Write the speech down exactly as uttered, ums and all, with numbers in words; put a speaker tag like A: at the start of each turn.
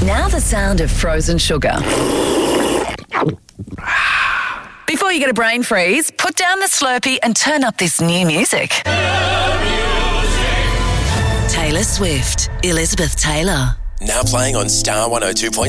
A: Now the sound of frozen sugar. Before you get a brain freeze, put down the Slurpee and turn up this new music. Taylor Swift, Elizabeth Taylor.
B: Now playing on Star one oh two point